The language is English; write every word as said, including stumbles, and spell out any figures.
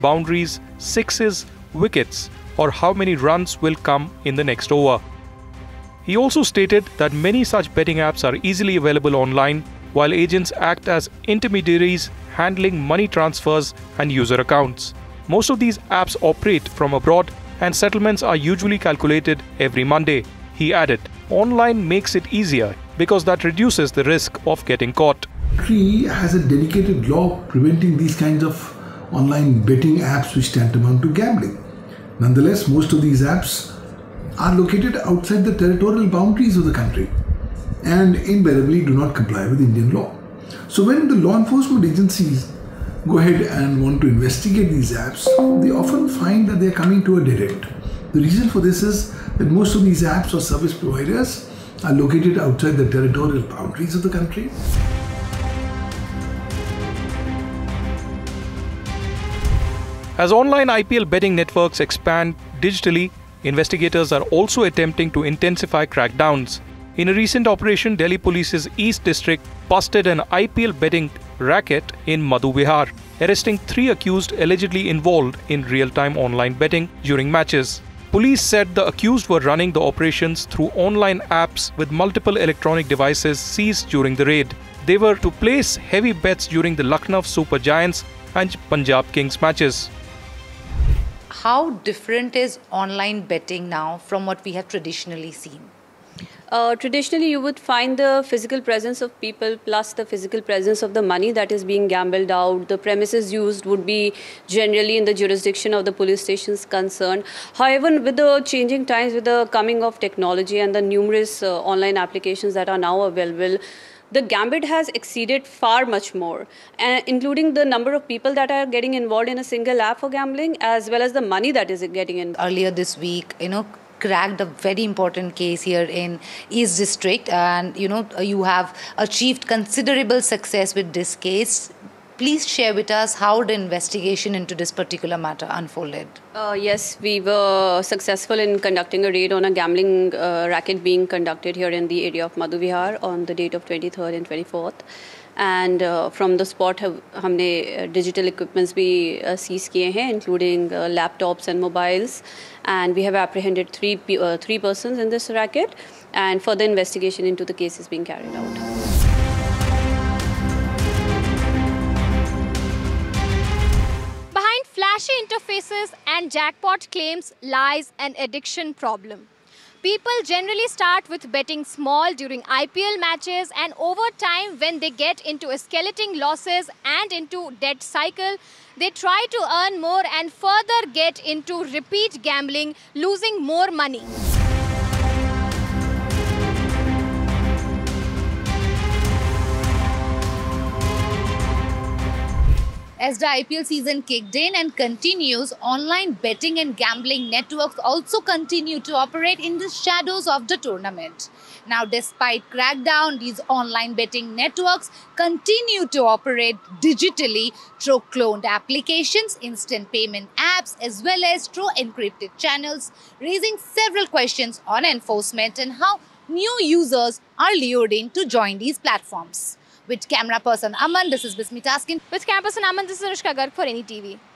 boundaries, sixes, wickets, or how many runs will come in the next over. He also stated that many such betting apps are easily available online, while agents act as intermediaries handling money transfers and user accounts. Most of these apps operate from abroad and settlements are usually calculated every Monday. He added, online makes it easier because that reduces the risk of getting caught. Country has a dedicated law preventing these kinds of online betting apps which tantamount to gambling. Nonetheless, most of these apps are located outside the territorial boundaries of the country and invariably do not comply with Indian law. So when the law enforcement agencies go ahead and want to investigate these apps, they often find that they are coming to a dead end. The reason for this is that most of these apps or service providers are located outside the territorial boundaries of the country. As online I P L betting networks expand digitally, investigators are also attempting to intensify crackdowns. In a recent operation, Delhi Police's East District busted an I P L betting racket in Madhu Vihar, arresting three accused allegedly involved in real-time online betting during matches. Police said the accused were running the operations through online apps with multiple electronic devices seized during the raid. They were to place heavy bets during the Lucknow Super Giants and Punjab Kings matches. How different is online betting now from what we have traditionally seen? Uh, traditionally, you would find the physical presence of people plus the physical presence of the money that is being gambled out. The premises used would be generally in the jurisdiction of the police stations concerned. However, with the changing times, with the coming of technology and the numerous uh, online applications that are now available, the gambit has exceeded far much more, uh, including the number of people that are getting involved in a single app for gambling, as well as the money that is getting in. Earlier this week, you know, cracked a very important case here in East District, and you know, you have achieved considerable success with this case. Please share with us how the investigation into this particular matter unfolded. Uh, yes, we were successful in conducting a raid on a gambling uh, racket being conducted here in the area of Madhu Vihar on the date of twenty-third and twenty-fourth. And uh, from the spot, हमने digital equipments भी uh, seize किए हैं, including uh, laptops and mobiles. And we have apprehended three uh, three persons in this racket, and further investigation into the case is being carried out. Behind flashy interfaces and jackpot claims lies an addiction problem. People generally start with betting small during I P L matches, and over time, when they get into escalating losses and into debt cycle, they try to earn more and further get into repeat gambling, losing more money. As the I P L season kicked in and continues, online betting and gambling networks also continue to operate in the shadows of the tournament. Now, despite crackdown, these online betting networks continue to operate digitally through cloned applications, instant payment apps, as well as through encrypted channels, raising several questions on enforcement and how new users are lured in to join these platforms. With camera person Aman, this is Bismi Taskin. With camera person Aman, this is Anushka Garg for N E T V.